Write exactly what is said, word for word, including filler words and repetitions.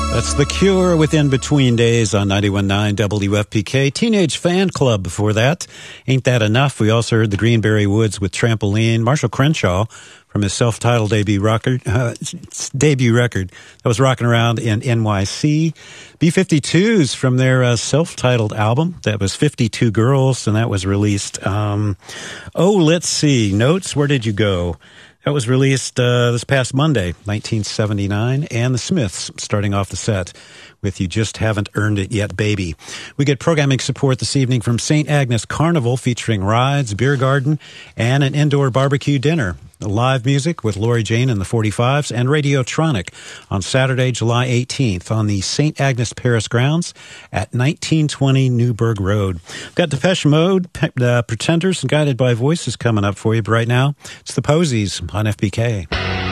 That's The Cure with In Between Days on ninety-one point nine W F P K. Teenage Fan Club before that. Ain't That Enough? We also heard the Greenberry Woods with Trampoline. Marshall Crenshaw from his self-titled debut record. Uh, debut record that was rocking around in N Y C. B fifty-twos from their uh, self-titled album. That was fifty-two Girls, and that was released. Um, oh, let's see. Notes, where did you go? That was released uh, this past Monday, nineteen seventy-nine, and the Smiths starting off the set with You Just Haven't Earned It Yet, Baby. We get programming support this evening from Saint Agnes Carnival featuring rides, beer garden, and an indoor barbecue dinner. Live music with Lori Jane and the forty-fives and Radiotronic on Saturday, July eighteenth on the Saint Agnes Paris grounds at nineteen twenty Newburgh Road. We've got Depeche Mode, uh, Pretenders, and Guided by Voices coming up for you, but right now it's the Posies on F B K.